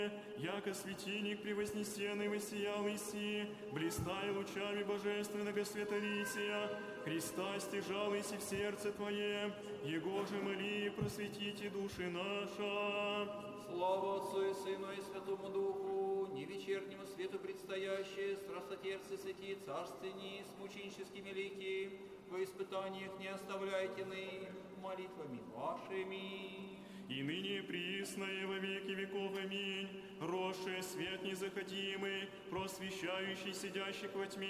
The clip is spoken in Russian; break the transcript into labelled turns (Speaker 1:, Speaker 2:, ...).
Speaker 1: яко светильник превознесенный воссиял иси, блистая лучами божественного светолития, Христа стяжал иси в сердце Твое, Его же моли, просветите души наша.
Speaker 2: Слава Отцу и Сыну и Святому Духу, не вечернему свету предстоящее, страстотерцы сети царственни с мученическими лики, во испытаниях не оставляйте ныне молитвами вашими.
Speaker 1: И ныне присное во веки веков. Аминь. Росший свет незаходимый, просвещающий сидящих во тьме